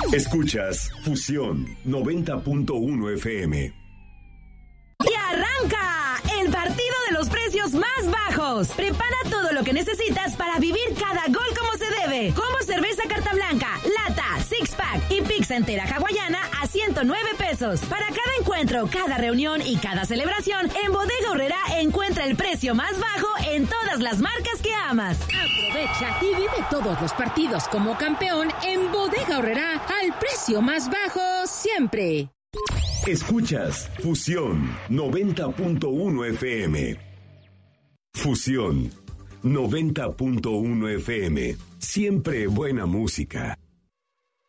Escuchas Fusión 90.1 FM. Y arranca el partido de los precios más bajos. Prepara todo lo que necesitas para vivir cada gol como se debe. Como cerveza carta blanca, lata, six pack y pizza entera hawaiana a 109 pesos. Para cada encuentro, cada reunión y cada celebración, en Bodega Aurrerá encuentra el precio más bajo en todas las marcas que amas. Aprovecha y vive todos los partidos como campeón en Bodega Aurrerá al precio más bajo siempre. Escuchas Fusión 90.1 FM. Fusión 90.1 FM. Siempre buena música.